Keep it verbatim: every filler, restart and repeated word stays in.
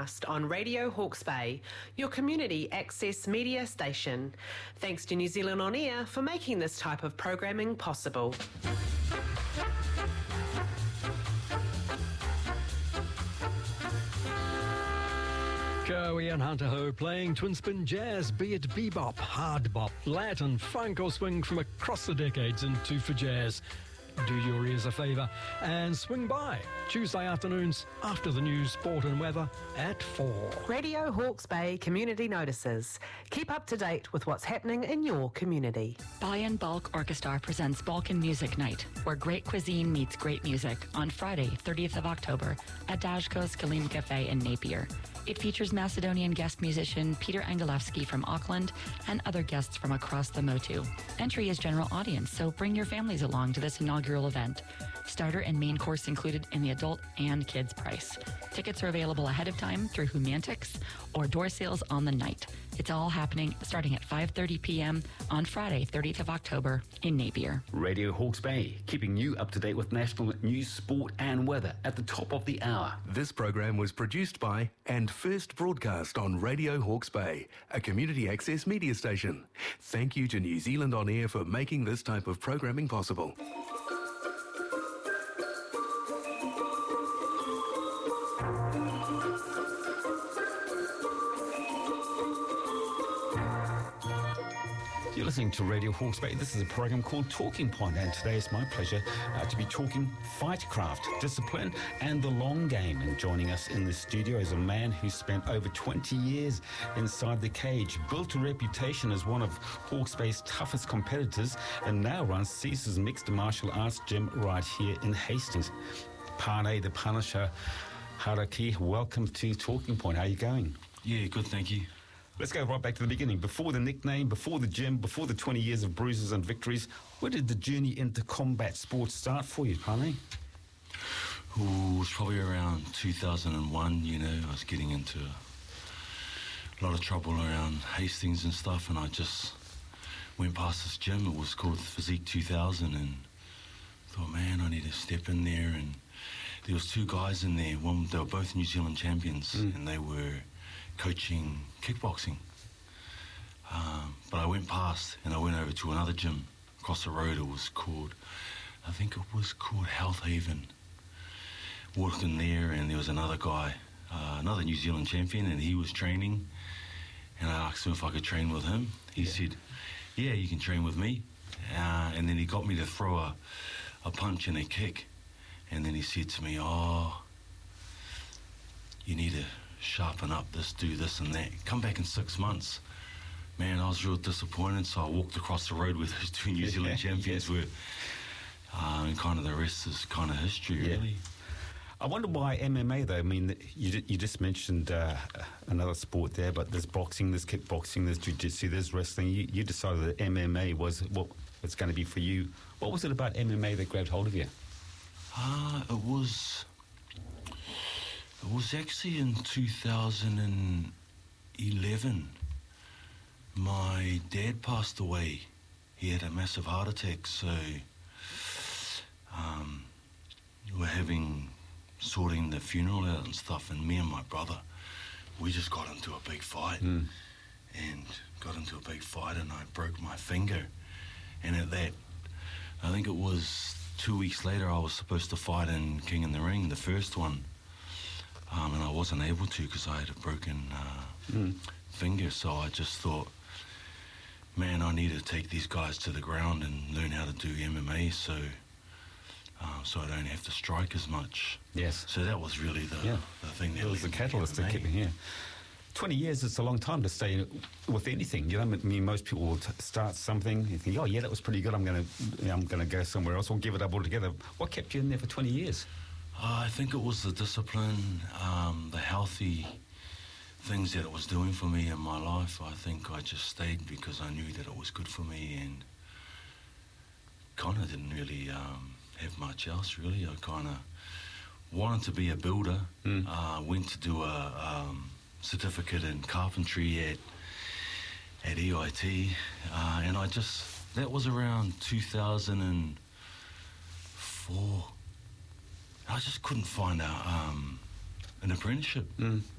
broadcast on Radio Hawke's Bay, your community access media station. Thanks to New Zealand On Air for making this type of programming possible. Joey and Hunter Ho playing twin spin jazz, be it bebop, hard bop, Latin, funk or swing from across the decades into for jazz. Do your ears a favour and swing by Tuesday afternoons after the news, sport and weather at four. Radio Hawke's Bay Community Notices. Keep up to date with what's happening in your community. Buy and Bulk Orchestra presents Balkan Music Night, where great cuisine meets great music on Friday, thirtieth of October at Dajko's Kalim Cafe in Napier. It features Macedonian guest musician Peter Angelevsky from Auckland and other guests from across the Motu. Entry is general audience, so bring your families along to this inaugural event. Starter and main course included in the adult and kids price. Tickets are available ahead of time through Humantix or door sales on the night. It's all happening starting at five thirty p.m. on Friday, thirtieth of October in Napier. Radio Hawke's Bay, keeping you up to date with national news, sport and weather at the top of the hour. This program was produced by and first broadcast on Radio Hawke's Bay, a community access media station. Thank you to New Zealand On Air for making this type of programming possible. You're listening to Radio Hawke's Bay. This is a program called Talking Point, and today it's my pleasure uh, to be talking fightcraft, discipline, and the long game. And joining us in the studio is a man who spent over twenty years inside the cage, built a reputation as one of Hawke's Bay's toughest competitors, and now runs Caesar's mixed martial arts gym right here in Hastings. Pane the Punisher Haraki, welcome to Talking Point. How are you going? Yeah, good, thank you. Let's go right back to the beginning. Before the nickname, before the gym, before the twenty years of bruises and victories, where did the journey into combat sports start for you, Pane? Ooh, it was probably around two thousand one, you know. I was getting into a lot of trouble around Hastings and stuff, and I just went past this gym. It was called Physique two thousand, and thought, man, I need to step in there. And there was two guys in there. One, they were both New Zealand champions, mm. and they were coaching kickboxing. Um, but I went past and I went over to another gym across the road. It was called, I think it was called Health Haven. Walked in there and there was another guy, uh, another New Zealand champion, and he was training. And I asked him if I could train with him. He yeah. said, yeah, you can train with me. Uh, and then he got me to throw a, a punch and a kick. And then he said to me, oh, you need to sharpen up this, do this and that. Come back in six months. Man, I was real disappointed, so I walked across the road with those two New Zealand champions were, uh, and kind of the rest is kind of history, yeah. really. I wonder why M M A, though. I mean, you you just mentioned uh, another sport there, but there's boxing, there's kickboxing, there's jiu-jitsu, there's wrestling. You, you decided that M M A was what it's going to be for you. What was it about M M A that grabbed hold of you? Uh, it was... It was actually in two thousand eleven. My dad passed away. He had a massive heart attack, so um, we were having, sorting the funeral out and stuff, and me and my brother, we just got into a big fight. Mm. And got into a big fight and I broke my finger. And at that, I think it was two weeks later, I was supposed to fight in King in the Ring, the first one. Um, and I wasn't able to because I had a broken uh, mm. finger, so I just thought, man, I need to take these guys to the ground and learn how to do M M A so uh, so I don't have to strike as much. Yes. So that was really the, yeah. the thing that it was the catalyst to keep me here. twenty years is a long time to stay with anything. You know, I mean, most people will t- start something, you think, oh yeah, that was pretty good, I'm going to you know, I'm going to go somewhere else, or give it up altogether. What kept you in there for twenty years? Uh, I think it was the discipline, um, the healthy things that it was doing for me in my life. I think I just stayed because I knew that it was good for me and kind of didn't really um, have much else, really. I kind of wanted to be a builder. Mm. Uh, went to do a um, certificate in carpentry at, at E I T. Uh, and I just, that was around two thousand four. I just couldn't find a, um, an apprenticeship. Mm.